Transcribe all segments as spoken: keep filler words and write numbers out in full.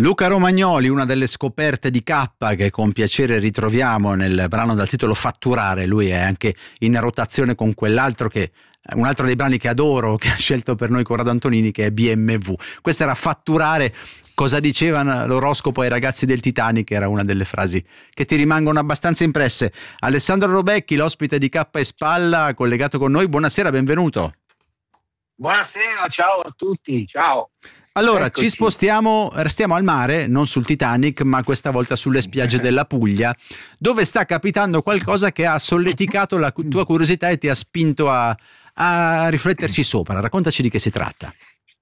Luca Romagnoli, una delle scoperte di K che con piacere ritroviamo nel brano dal titolo Fatturare. Lui è anche in rotazione con quell'altro che un altro dei brani che adoro, che ha scelto per noi Corrado Antonini, che è B M W. Questo era Fatturare. Cosa diceva l'oroscopo ai ragazzi del Titanic? Era una delle frasi che ti rimangono abbastanza impresse. Alessandro Robecchi, l'ospite di K e Spalla, collegato con noi. Buonasera, benvenuto. Buonasera, ciao a tutti, ciao. Allora, Eccoci. ci spostiamo, restiamo al mare, non sul Titanic, ma questa volta sulle spiagge della Puglia, dove sta capitando qualcosa che ha solleticato la tua curiosità e ti ha spinto a, a rifletterci sopra. Raccontaci di che si tratta.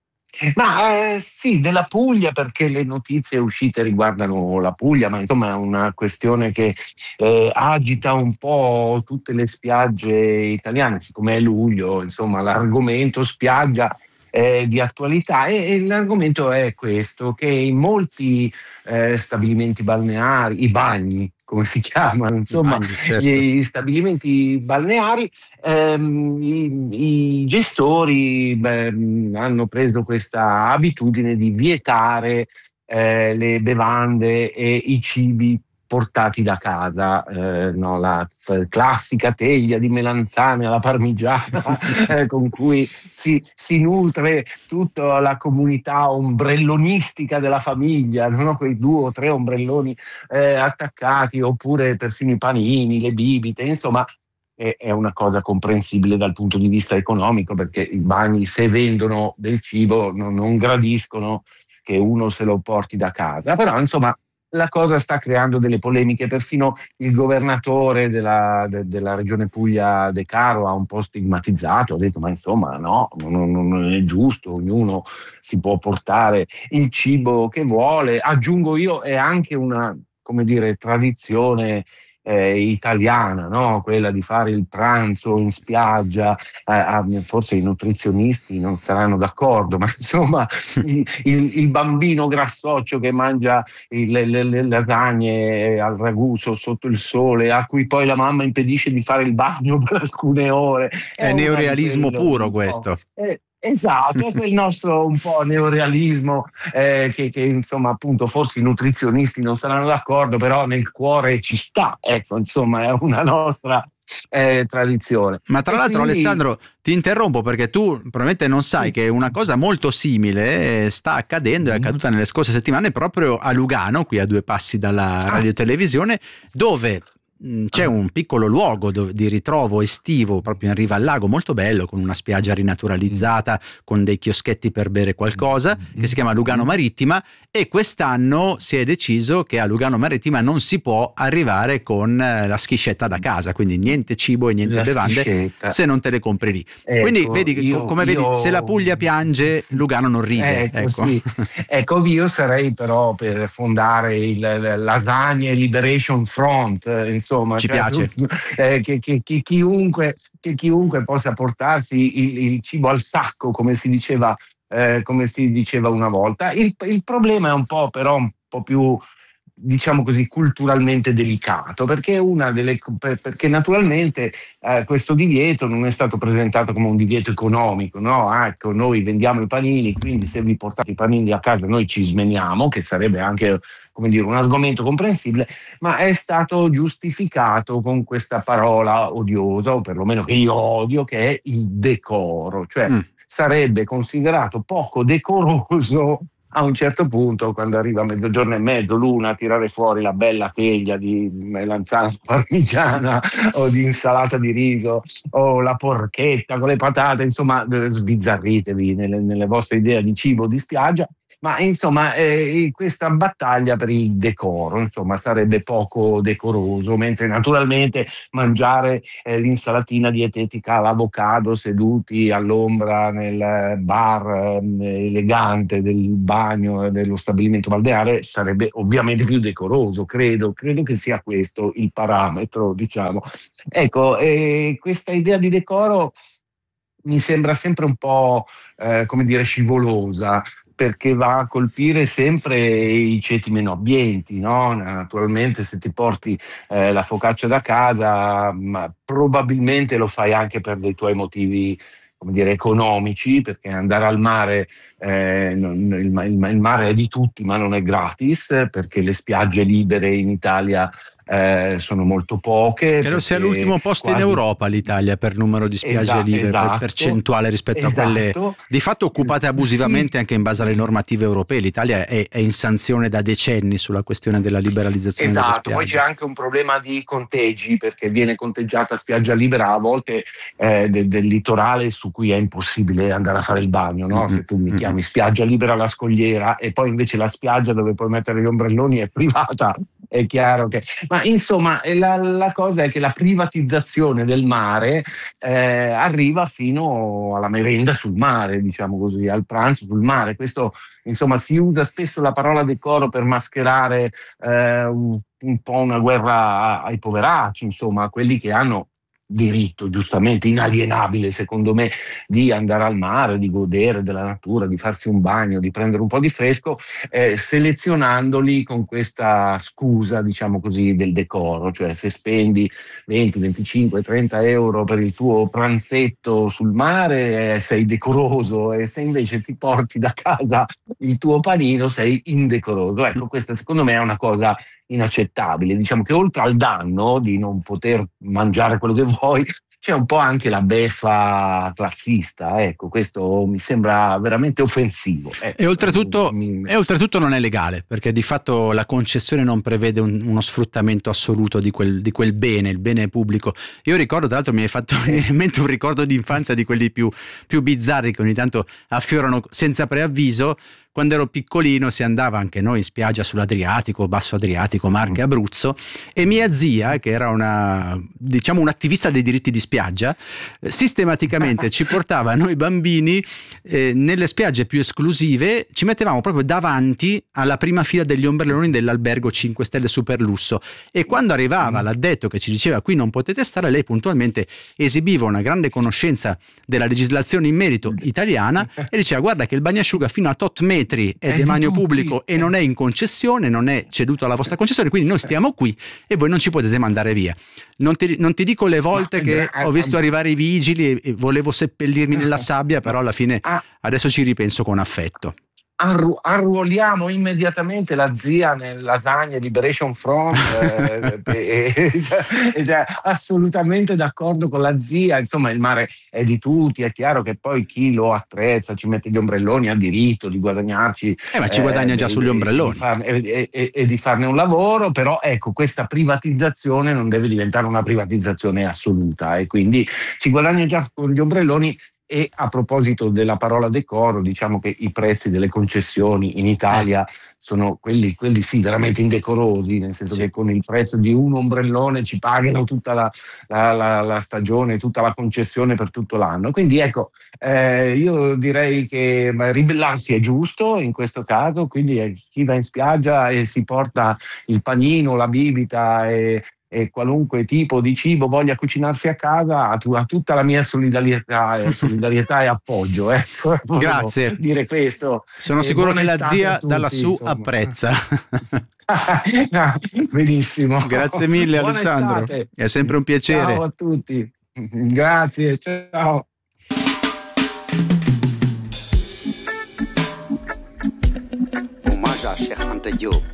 Ma eh, sì, della Puglia, perché le notizie uscite riguardano la Puglia, ma insomma è una questione che eh, agita un po' tutte le spiagge italiane, siccome è luglio, insomma l'argomento spiaggia è di attualità e, e l'argomento è questo, che in molti eh, stabilimenti balneari, i bagni, come si chiamano, insomma, bagni, certo. gli stabilimenti balneari, ehm, i, i gestori beh, hanno preso questa abitudine di vietare eh, le bevande e i cibi portati da casa, eh, no, la f- classica teglia di melanzane alla parmigiana eh, con cui si, si nutre tutta la comunità ombrellonistica della famiglia, no? Quei due o tre ombrelloni eh, attaccati, oppure persino i panini, le bibite, insomma è, è una cosa comprensibile dal punto di vista economico, perché i bagni, se vendono del cibo, non, non gradiscono che uno se lo porti da casa, però insomma la cosa sta creando delle polemiche. Persino il governatore della, de, della regione Puglia De Caro ha un po' stigmatizzato, ha detto ma insomma no, non, non è giusto, ognuno si può portare il cibo che vuole. Aggiungo io, è anche una, come dire, tradizione eh, italiana, no? Quella di fare il pranzo in spiaggia. Eh, forse i nutrizionisti non saranno d'accordo, ma insomma il, il, il bambino grassoccio che mangia il, le, le lasagne al ragù sotto il sole, a cui poi la mamma impedisce di fare il bagno per alcune ore. È, è neorealismo puro questo. Eh, Esatto, è il nostro un po' neorealismo eh, che, che insomma appunto forse i nutrizionisti non saranno d'accordo, però nel cuore ci sta, ecco, insomma è una nostra eh, tradizione. Ma tra e l'altro quindi... Alessandro ti interrompo perché tu probabilmente non sai sì. che una cosa molto simile eh, sta accadendo, è accaduta nelle scorse settimane proprio a Lugano, qui a due passi dalla Ah. radiotelevisione, dove c'è un piccolo luogo di ritrovo estivo proprio in riva al lago, molto bello, con una spiaggia rinaturalizzata, con dei chioschetti per bere qualcosa, che si chiama Lugano Marittima, e quest'anno si è deciso che a Lugano Marittima non si può arrivare con la schiscetta da casa, quindi niente cibo e niente La bevande schiscetta. se non te le compri lì. Ecco, Quindi vedi che io, come io... vedi, se la Puglia piange, Lugano non ride. Ecco, Ecco. sì. Ecco, io sarei però per fondare il, il Lasagne Liberation Front, eh, insomma, Ci cioè, piace. eh, che, che, che, chiunque, che chiunque possa portarsi il, il cibo al sacco, come si diceva, eh, come si diceva una volta. Il, il problema è un po' però un po' più, diciamo così, culturalmente delicato, perché una delle per, perché naturalmente eh, questo divieto non è stato presentato come un divieto economico, no? Ah, ecco, noi vendiamo i panini, quindi se vi portate i panini a casa noi ci smeniamo, che sarebbe anche, come dire, un argomento comprensibile, ma è stato giustificato con questa parola odiosa, o perlomeno che io odio, che è il decoro, cioè Mm. sarebbe considerato poco decoroso a un certo punto, quando arriva a mezzogiorno e mezzo, l'una, a tirare fuori la bella teglia di melanzana parmigiana o di insalata di riso o la porchetta con le patate, insomma, sbizzarritevi nelle, nelle vostre idee di cibo di spiaggia. Ma insomma eh, questa battaglia per il decoro, insomma, sarebbe poco decoroso, mentre naturalmente mangiare eh, l'insalatina dietetica all'avocado seduti all'ombra nel bar eh, elegante del bagno e dello stabilimento balneare sarebbe ovviamente più decoroso, credo, credo che sia questo il parametro, diciamo. Ecco, eh, questa idea di decoro mi sembra sempre un po' eh, come dire scivolosa, perché va a colpire sempre i ceti meno abbienti, no? Naturalmente se ti porti eh, la focaccia da casa, ma probabilmente lo fai anche per dei tuoi motivi come dire, economici, perché andare al mare, eh, non, il, il, il mare è di tutti, ma non è gratis, perché le spiagge libere in Italia eh, sono molto poche. Credo sia l'ultimo posto quasi in Europa l'Italia per numero di spiagge Esa- libere, esatto, per percentuale rispetto esatto. a quelle di fatto occupate abusivamente sì. anche in base alle normative europee. L'Italia è, è in sanzione da decenni sulla questione della liberalizzazione esatto. delle spiagge. Poi c'è anche un problema di conteggi, perché viene conteggiata spiaggia libera a volte eh, de- del litorale su cui è impossibile andare a fare il bagno, no? Mm-hmm. Se tu mi chiami spiaggia libera alla Scogliera e poi invece la spiaggia dove puoi mettere gli ombrelloni è privata, è chiaro che... Ma insomma la, la cosa è che la privatizzazione del mare eh, arriva fino alla merenda sul mare, diciamo così, al pranzo sul mare. Questo, insomma, si usa spesso la parola decoro per mascherare eh, un, un po' una guerra ai poveracci, insomma, a quelli che hanno diritto giustamente inalienabile, secondo me, di andare al mare, di godere della natura, di farsi un bagno, di prendere un po' di fresco, eh, selezionandoli con questa scusa, diciamo così, del decoro. Cioè, se spendi venti, venticinque, trenta euro per il tuo pranzetto sul mare eh, sei decoroso, e se invece ti porti da casa il tuo panino sei indecoroso. Ecco, questa secondo me è una cosa inaccettabile. Diciamo che oltre al danno di non poter mangiare quello che vuoi, c'è un po' anche la beffa classista, ecco, questo mi sembra veramente offensivo. Ecco, e, oltretutto, mi... e oltretutto non è legale, perché di fatto la concessione non prevede un, uno sfruttamento assoluto di quel, di quel bene, il bene pubblico. Io ricordo, tra l'altro mi hai fatto venire in mente un ricordo di infanzia di quelli più, più bizzarri che ogni tanto affiorano senza preavviso. Quando ero piccolino si andava anche noi in spiaggia sull'Adriatico, Basso Adriatico, Marche, Abruzzo, e mia zia, che era una, diciamo, un'attivista dei diritti di spiaggia, eh, sistematicamente ci portava noi bambini eh, nelle spiagge più esclusive, ci mettevamo proprio davanti alla prima fila degli ombrelloni dell'albergo cinque stelle super lusso, e quando arrivava l'addetto che ci diceva qui non potete stare, lei puntualmente esibiva una grande conoscenza della legislazione in merito italiana e diceva: guarda che il bagnasciuga fino a tot metri è demanio pubblico e non è in concessione, non è ceduto alla vostra concessione, quindi noi stiamo qui e voi non ci potete mandare via. Non ti, non ti dico le volte Ma, che ho visto arrivare i vigili e, e volevo seppellirmi nella sabbia, però alla fine adesso ci ripenso con affetto. Arru- arruoliamo immediatamente la zia nel Lasagna Liberation Front eh, e, ed è assolutamente d'accordo con la zia. Insomma, il mare è di tutti, è chiaro che poi chi lo attrezza, ci mette gli ombrelloni, ha diritto di guadagnarci eh, ma ci guadagna eh, già sugli ombrelloni di farne, e, e, e di farne un lavoro. Però ecco, questa privatizzazione non deve diventare una privatizzazione assoluta, e quindi ci guadagna già con gli ombrelloni. E a proposito della parola decoro, diciamo che i prezzi delle concessioni in Italia eh. sono quelli, quelli sì veramente indecorosi, nel senso sì. che con il prezzo di un ombrellone ci pagano tutta la, la, la, la stagione, tutta la concessione per tutto l'anno. Quindi ecco, eh, io direi che ribellarsi è giusto in questo caso, quindi eh, chi va in spiaggia e si porta il panino, la bibita e e qualunque tipo di cibo voglia cucinarsi a casa, ha, ha tutta la mia solidarietà e, solidarietà e appoggio. Eh. Grazie. Dire questo. Sono e sicuro che la zia tutti, da lassù insomma. apprezza. Benissimo. Grazie mille Buona Alessandro, estate. è sempre un piacere. Ciao a tutti. Grazie, ciao. Omaggio a Sheikh Anta Diop.